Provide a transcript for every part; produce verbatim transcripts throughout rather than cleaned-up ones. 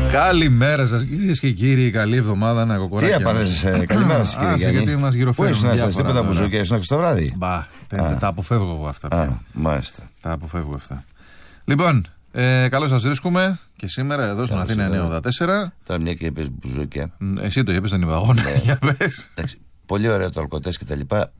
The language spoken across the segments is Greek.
Καλημέρα σας κυρίες και κύριοι, καλή εβδομάδα να κοκοράκια. Τι έπαθες, ε, καλημέρα σας κύριε Γιάννη. Γιατί μας γυροφέρουν. Πού ήσουν, στα τίποτα μπουζούκια, ήσουν το βράδυ. Μπα, τα αποφεύγω εγώ αυτά. Α, μάλιστα. Τα αποφεύγω αυτά. Λοιπόν, ε, καλώς σας βρίσκουμε και σήμερα εδώ στην Αθήνα εννιακόσια ογδόντα τέσσερα. Τώρα μια και είπες μπουζούκια. Εσύ το είπες, δεν είπα εγώ. Για πες. Πολύ ωραίο το αλκοτές και τα λοιπά.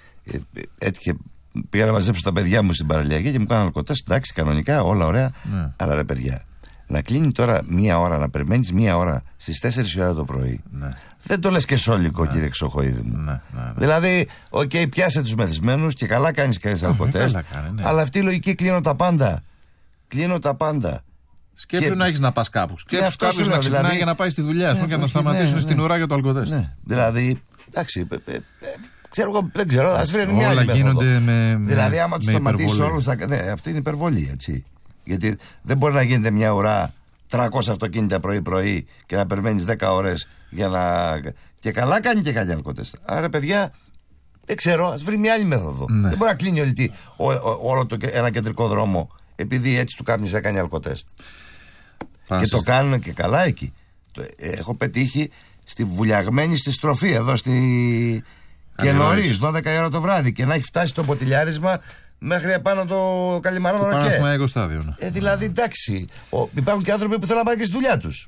Έτυχε, πήγα να μαζέψω τα παιδιά μου στην παραλιακή και μου κάνανε αλκοτές. Εντάξει, κανονικά, όλα ωραία. Αλλά ρε παιδιά, να κλείνει τώρα μία ώρα, να περιμένεις μία ώρα στις τέσσερις η ώρα το πρωί. Ναι. Δεν το λες και σόλικο, ναι, κύριε Ξοχοίδη μου. Ναι, ναι, ναι. Δηλαδή, οκ, okay, πιάσε τους μεθυσμένους και καλά κάνεις κανείς αλκοτές. Ναι. Αλλά αυτή η λογική κλείνω τα πάντα. Κλείνω τα πάντα. Σκέψου και... να έχεις να πας κάπου. Σκέψου ναι, κάποιος να ξυπνάει δηλαδή... για να πάει στη δουλειά σου, ναι, και να σταματήσουν ναι, στην ναι. ουρά για το αλκοτές. Ναι. Δηλαδή, εντάξει. Ε, ε, ε, ξέρω εγώ, δεν ξέρω, ας βρει μια άλλη γίνονται με, δηλαδή, άμα τους σταματήσει όλους, θα... ναι, αυτή είναι υπερβολή, έτσι. Γιατί δεν μπορεί να γίνεται μια ουρά τριακόσια αυτοκίνητα πρωί-πρωί και να περιμένεις δέκα ώρες για να. Και καλά κάνει και κάνει αλκοτές. Άρα, παιδιά, δεν ξέρω, ας βρει μια άλλη μέθοδο. Ναι. Δεν μπορεί να κλείνει όλη, ό, ό, όλο το, ένα κεντρικό δρόμο επειδή έτσι του κάπνιζε έκανε αλκοτές. Και το κάνουν και καλά εκεί. Το, έχω πετύχει στη βουλιαγμένη στη στροφή εδώ στη. Και νωρίς, δώδεκα η ώρα το βράδυ, και να έχει φτάσει το ποτηλιάρισμα μέχρι επάνω το Καλιμαράνο Ρακέ. Πάνω στο Μαγικό Στάδιο. Ναι. Ε, δηλαδή, εντάξει. Ο, υπάρχουν και άνθρωποι που θέλουν να πάνε και στη δουλειά τους.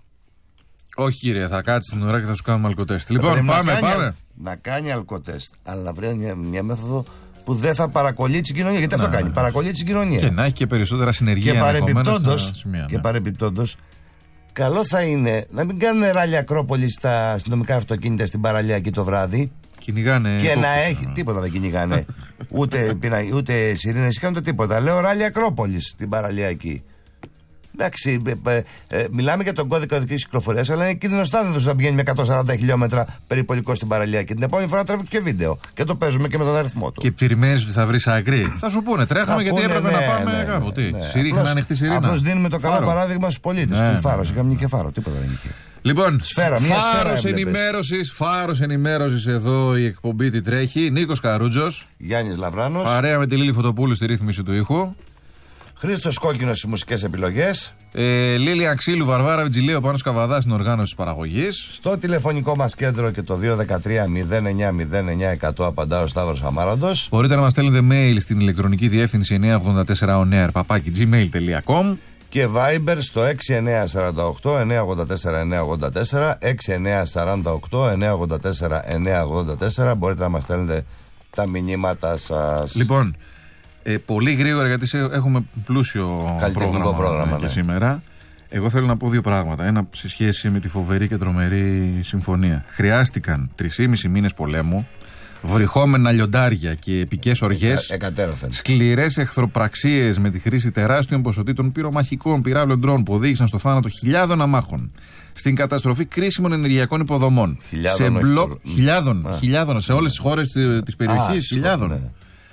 Όχι, κύριε, θα κάτσει την ώρα και θα σου κάνουμε αλκοτέστ. Λοιπόν, πάμε, να κάνει, πάμε. Να κάνει αλκοτέστ, αλλά να βρει μια, μια μέθοδο που δεν θα παρακολεί τη συγκοινωνία. Γιατί αυτό κάνει. Παρακολεί τη συγκοινωνία. Και να έχει και περισσότερα συνεργεία. Και παρεμπιπτόντως, και παρεμπιπτόντως, καλό θα είναι να μην κάνουν ράλι Ακρόπολη στα αστυνομικά αυτοκίνητα στην παραλία εκεί το βράδυ. Κυνηγάνε. Και να έχει. Τίποτα δεν κυνηγάνε. ούτε, ούτε σιρήνες κάνουν το τίποτα. Λέω ράλι Ακρόπολης στην παραλία εκεί. Εντάξει, ε, ε, μιλάμε για τον κώδικα οδικής κυκλοφορίας, αλλά είναι κίνδυνο στάδιο να πηγαίνει με εκατόν σαράντα χιλιόμετρα περιπολικό στην παραλία. Και την επόμενη φορά τρέφει και βίντεο. Και το παίζουμε και με τον αριθμό του. Και περιμένεις ότι θα βρεις άκρη. Θα σου πούνε, τρέχαμε γιατί έπρεπε ναι, να πάμε ναι, κάπου. Τι, ναι, σιρήνα, απλώς, ανοιχτή σιρήνα. Απλώς δίνουμε το καλό παράδειγμα στους πολίτες. Ναι, του Φάρος, ναι, είχαμε και Φάρο, τίποτα δεν είχε. Λοιπόν, σφαίρα, μια φάρος ενημέρωσης, φάρος ενημέρωσης εδώ η εκπομπή τι τρέχει. Νίκος Καρούτζος, Γιάννης Λαβράνος, παρέα με τη Λίλη Φωτοπούλου στη ρύθμιση του ήχου. Χρήστος Κόκκινος στις μουσικές επιλογές. Ε, Λίλη Αξίλου, Βαρβάρα Βιτζιλίου, Πάνος Καβαδάς στην οργάνωση της παραγωγής. Στο τηλεφωνικό μας κέντρο και το δύο ένα τρία μηδέν εννιά μηδέν εννιά εκατό απαντά ο Σταύρος Αμάραντος. Μπορείτε να μας στέλνετε mail στην ηλεκτρονική διεύθυνση εννιακόσια ογδόντα τέσσερα onair παπάκι gmail τελεία com και Viber στο έξι εννιά τέσσερα οκτώ εννιά ογδόντα τέσσερα εννιά ογδόντα τέσσερα έξι εννιά τέσσερα οκτώ εννιά ογδόντα τέσσερα εννιά ογδόντα τέσσερα. Μπορείτε να μας στέλνετε τα μηνύματα σας. Λοιπόν, ε, πολύ γρήγορα, γιατί έχουμε πλούσιο πρόγραμμα, πρόγραμμα και ναι. σήμερα. Εγώ θέλω να πω δύο πράγματα. Ένα σε σχέση με τη φοβερή και τρομερή συμφωνία. Χρειάστηκαν τρεισήμισι μήνες πολέμου, βρυχόμενα λιοντάρια και επικές οργές, σκληρές εχθροπραξίες με τη χρήση τεράστιων ποσοτήτων πυρομαχικών πυράβλων ντρόν που οδήγησαν στο θάνατο χιλιάδων αμάχων, στην καταστροφή κρίσιμων ενεργειακών υποδομών. Χιλιάδων, σε μπλοκ, χιλιάδων, χιλιάδων σε όλες τις χώρες της περιοχής. Χιλιάδων. Ναι.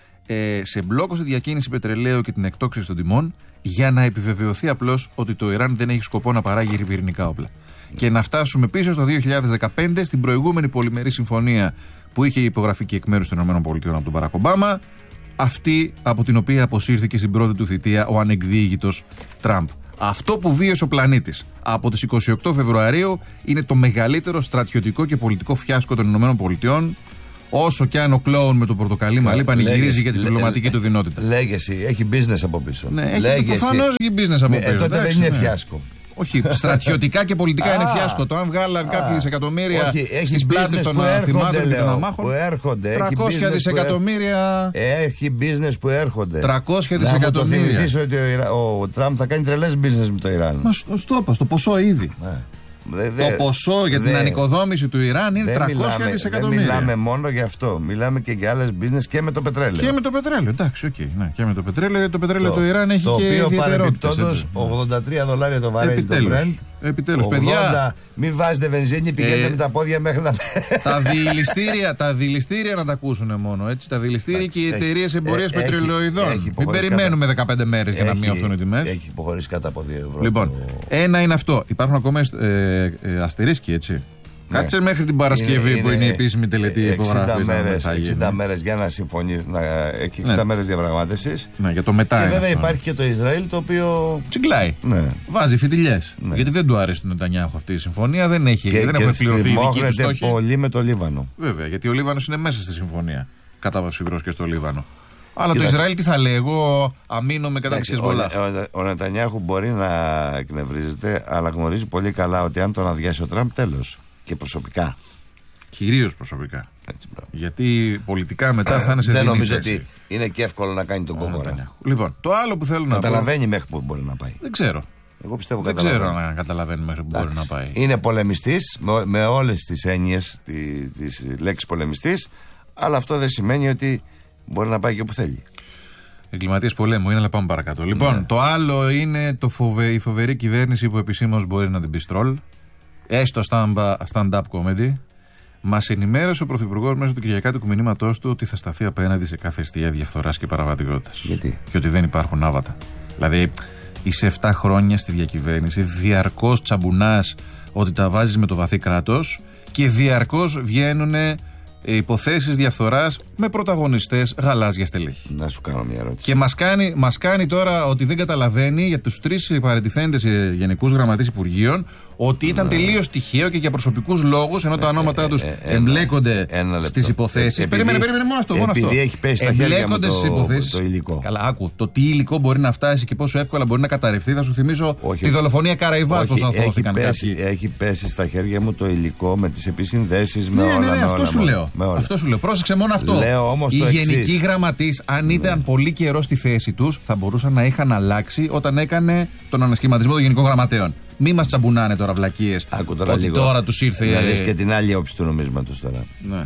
Ε, σε μπλόκο τη διακίνηση πετρελαίου και την εκτόξευση των τιμών, για να επιβεβαιωθεί απλώς ότι το Ιράν δεν έχει σκοπό να παράγει πυρηνικά όπλα. Και να φτάσουμε πίσω στο δύο χιλιάδες δεκαπέντε, στην προηγούμενη πολυμερή συμφωνία που είχε υπογραφεί και εκ μέρους των ΗΠΑ από τον Μπαράκ Ομπάμα, αυτή από την οποία αποσύρθηκε στην πρώτη του θητεία ο ανεκδίγητος Τραμπ. Αυτό που βίωσε ο πλανήτης από τις είκοσι οκτώ Φεβρουαρίου είναι το μεγαλύτερο στρατιωτικό και πολιτικό φιάσκο των ΗΠΑ. Όσο κι αν ο κλόουν με το πορτοκαλί μαλλί πανηγυρίζει για την διπλωματική του δυνότητα. Λέγεσαι, έχει business από πίσω. Ναι, έχει προφανώς έχει business από πίσω. Ε, τότε δεν είναι φιάσκο. Όχι, στρατιωτικά και πολιτικά είναι φιάσκο. Το αν βγάλαν κάποιοι δισεκατομμύρια στις πλάτες των θυμάτων και των αμάχων. Που έρχονται. τριακόσια δισεκατομμύρια. Έχει business που έρχονται. τριακόσια δισεκατομμύρια. Να το θυμηθείς ότι ο Τραμπ θα κάνει τρελές business με το Ιράν. Μα στο είπα, στο ποσό ήδη. Δε, δε, το ποσό για την δε, ανοικοδόμηση του Ιράν είναι τριακόσια μιλάμε, δισεκατομμύρια. Δεν μιλάμε μόνο για αυτό. Μιλάμε και για άλλες business και με το πετρέλαιο. Και με το πετρέλαιο, εντάξει, οκ. Okay, ναι, και με το πετρέλαιο, γιατί το πετρέλαιο του Ιράν έχει το και ιδιαιτερότητες. Το οποίο παρεμπιπτόντως ογδόντα τρία δολάρια το βαρέλι το Brent. Επιτέλους, παιδιά. Μην βάζετε βενζίνη, πηγαίνετε ε, με τα πόδια μέχρι να. Τα διηληστήρια, τα διηληστήρια να τα ακούσουν μόνο. Έτσι, τα διηληστήρια και οι εταιρείες εμπορίας πετρελαιοειδών. Μην περιμένουμε δεκαπέντε μέρες για να μειωθούν οι τιμές. Έχει υποχωρήσει κάτω από δύο ευρώ. Λοιπόν, ένα είναι αυτό. Υπάρχουν ακόμα αστερίσκοι, έτσι. Κάτσε ναι. μέχρι την Παρασκευή είναι, που είναι η επίσημη τελετή υπογραφή. εξήντα μέρες για να συμφωνήσει, να έχει εξήντα ναι. μέρες διαπραγμάτευσης. Ναι, για το μετά. Και βέβαια υπάρχει και το Ισραήλ το οποίο. Τσιγκλάει. Ναι. Βάζει φιτιλιές. Ναι. Γιατί δεν του άρεσε τον Νετανιάχου αυτή η συμφωνία. Δεν, έχει, και, δεν έχουν πληρωθεί οι δικοί του στόχοι. Πολύ με το Λίβανο. Βέβαια, γιατί ο Λίβανος είναι μέσα στη συμφωνία. Κατά βάση και στο Λίβανο. Αλλά Κοίταξε. Το Ισραήλ τι θα λέει, εγώ αμήνομαι κατά τη Χεσβολάχ. Ο, ο, ο Νετανιάχου μπορεί να εκνευρίζεται, αλλά γνωρίζει πολύ καλά ότι αν τον αδειάσει ο Τραμπ, τέλος. Και προσωπικά. Κυρίως προσωπικά. Έτσι, γιατί πολιτικά μετά θα είναι σε δεν δίνη νομίζω θέση. ότι είναι και εύκολο να κάνει τον κόκορα. Λοιπόν, το άλλο που θέλω να πω. Καταλαβαίνει μέχρι που μπορεί να πάει. Δεν ξέρω. Εγώ πιστεύω δεν ξέρω να καταλαβαίνει μέχρι που μπορεί να πάει. Είναι πολεμιστής με, με όλες τις έννοιες τη, της λέξης πολεμιστής, αλλά αυτό δεν σημαίνει ότι μπορεί να πάει και όπου θέλει. Εγκληματίες πολέμου είναι, αλλά πάμε παρακάτω. Λοιπόν, ναι. το άλλο είναι το φοβε, η φοβερή κυβέρνηση που επισήμως μπορεί να την πει στρολ. Έστω stand-up comedy. Μας ενημέρωσε ο Πρωθυπουργός μέσω του κυριακάτικου μηνύματός του ότι θα σταθεί απέναντι σε κάθε αιστεία διαφθοράς και παραβατικότητας. Γιατί? Και ότι δεν υπάρχουν άβατα. Δηλαδή, είσαι επτά χρόνια στη διακυβέρνηση, διαρκώς τσαμπουνάς ότι τα βάζεις με το βαθύ κράτος και διαρκώς βγαίνουν υποθέσεις διαφθοράς με πρωταγωνιστές γαλάζια στελέχη. Να σου κάνω μια ερώτηση. Και μας κάνει, μας κάνει τώρα ότι δεν καταλαβαίνει για τους τρεις παραιτηθέντες γενικούς γραμματείς υπουργείων ότι ήταν ναι. τελείως τυχαίο και για προσωπικούς λόγους, ενώ τα ονόματά τους ε, ε, εμπλέκονται στις υποθέσεις. Ε, περίμενε, περίμενε μόνο αυτό. Μόνο επειδή αυτό. Έχει πέσει στα χέρια μου το, το υλικό. Καλά, άκου. Το τι υλικό μπορεί να φτάσει και πόσο εύκολα μπορεί να καταρρευτεί. Θα σου θυμίσω όχι, τη δολοφονία Καραϊβάς. Πώς αθώθηκαν κάποιοι. Έχει πέσει στα χέρια μου το υλικό με τις επισυνδέσεις, με όλα. Ναι, αυτό σου λέω. Αυτό σου λέω. Πρόσεξε μόνο αυτό. Οι γενικοί γραμματείς, αν ήταν πολύ καιρό στη θέση τους, θα μπορούσαν να είχαν αλλάξει όταν έκανε τον ανασχηματισμό των γενικών γραμματέων. Μη μας τσαμπουνάνε τώρα βλακίες. Άκου τώρα ότι λίγο. Τώρα τους ήρθε. Να δεις και την άλλη όψη του νομίσματος τώρα. Ναι.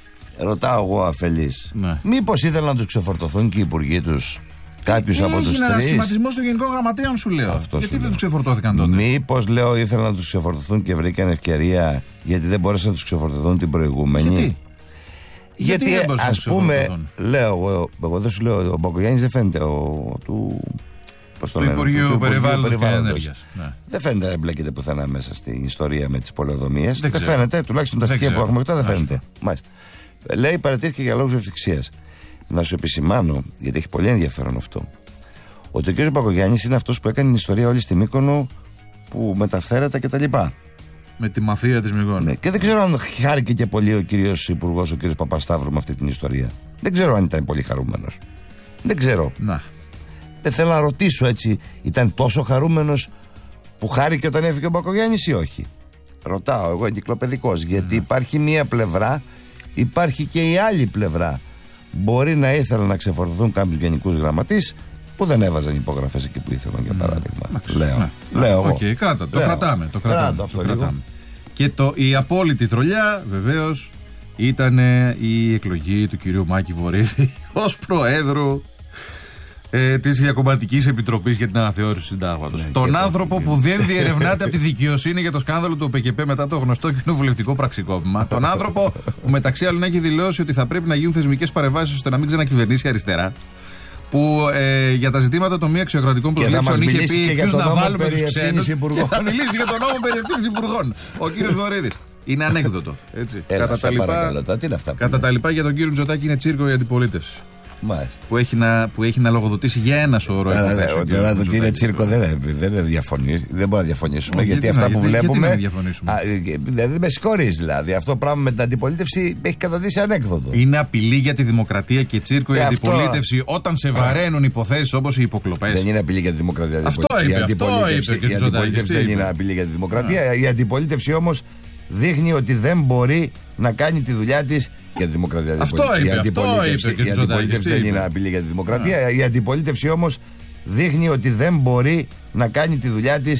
Ρωτάω εγώ αφελής. Ναι. Μήπως ήθελαν να τους ξεφορτωθούν και οι υπουργοί τους, κάποιους από τους τρεις. Έγινε ανασχηματισμός των γενικών γραμματέων, σου λέω. Αυτό γιατί σου δεν τους ξεφορτώθηκαν τότε. Μήπως λέω ήθελαν να τους ξεφορτωθούν και βρήκαν ευκαιρία γιατί δεν μπόρεσαν να τους ξεφορτωθούν την προηγούμενη. Γιατί? Γιατί, γιατί ας πούμε, λέω εγώ, εγώ δεν σου λέω, ο Μπακογιάννης δεν φαίνεται ο, του. Πώς το λένε, Υπουργείου Περιβάλλοντος και Ενέργειας. Ναι. Δεν φαίνεται να εμπλέκεται πουθενά μέσα στην ιστορία με τις πολεοδομίες. Δεν, δεν φαίνεται, τουλάχιστον τα στοιχεία που έχουμε τώρα δεν φαίνεται. Μάλιστα. Λέει παρατήθηκε για λόγους ευτυχίας. Να σου επισημάνω, γιατί έχει πολύ ενδιαφέρον αυτό, ότι ο κ. Μπακογιάννης είναι αυτός που έκανε την ιστορία όλη στη Μύκονο που μεταφθέρετα κτλ. Με τη μαφία της Μυγόνου. Ναι, και δεν ξέρω αν χάρηκε και πολύ ο κύριος Υπουργός, ο κύριος Παπασταύρου, με αυτή την ιστορία. Δεν ξέρω αν ήταν πολύ χαρούμενος. Δεν ξέρω. Να. Δεν θέλω να ρωτήσω έτσι, ήταν τόσο χαρούμενος που χάρηκε όταν έφυγε ο Μπακογιάννης ή όχι. Ρωτάω εγώ εγκυκλοπαιδικός, γιατί ναι. υπάρχει μία πλευρά, υπάρχει και η άλλη πλευρά. Μπορεί να ήθελαν να ξεφορτωθούν κάποιους γενικούς γραμματείς που δεν έβαζαν υπογραφές εκεί που ήθελαν, για παράδειγμα. Mm. Λέω. Ναι. Λέω εγώ. Okay, κράτα, το Λέω. κρατάμε. Το κρατάμε, Κράτο αυτό το κρατάμε. Και το, η απόλυτη τρολιά βεβαίως ήταν η εκλογή του κυρίου Μάκη Βορίδη ως Προέδρου ε, της Διακομματικής Επιτροπής για την Αναθεώρηση του Συντάγματος. Ναι, Τον άνθρωπο το... που δεν διερευνάται από τη δικαιοσύνη για το σκάνδαλο του ΟΠΕΚΕΠΕ μετά το γνωστό κοινοβουλευτικό πραξικόπημα. Τον άνθρωπο που μεταξύ άλλων έχει δηλώσει ότι θα πρέπει να γίνουν θεσμικές παρεμβάσεις ώστε να μην ξανακυβερνήσει αριστερά. Που ε, για τα ζητήματα των μη αξιοκρατικών προσλήψεων είχε πει ποιους να βάλουμε τους ξένους και θα μιλήσει για τον νόμο περί ευθύνης υπουργών. Ο κύριος Βορίδης. Είναι ανέκδοτο. Έτσι. Έλα, κατά τα λοιπά, κατά τα λοιπά για τον κύριο Μητσοτάκη είναι τσίρκο η αντιπολίτευση. Μάλιστα. Που έχει, να, που έχει να λογοδοτήσει για ένα σωρό υποθέσεων. Τώρα το τι είναι τσίρκο δεν, δεν, διαφωνεί, δεν μπορούμε να διαφωνήσουμε. Γιατί, γιατί αυτά που βλέπουμε. Δεν με συγχωρείς δηλαδή. Αυτό το πράγμα με την αντιπολίτευση έχει καταδείξει ανέκδοτο. Είναι απειλή για τη δημοκρατία και τσίρκο η αντιπολίτευση όταν σε βαραίνουν υποθέσεις όπως οι υποκλοπές. Δεν είναι απειλή για τη δημοκρατία. Αυτό είπε. Η αντιπολίτευση δεν είναι απειλή για τη δημοκρατία. Η αντιπολίτευση όμως δείχνει ότι δεν μπορεί να κάνει τη δουλειά της για τη δημοκρατία. Αυτό είπε, η αντιπολίτευση, αυτό είπε η αντιπολίτευση δεν είναι απειλή για τη δημοκρατία. Η αντιπολίτευση όμως δείχνει ότι δεν μπορεί να κάνει τη δουλειά της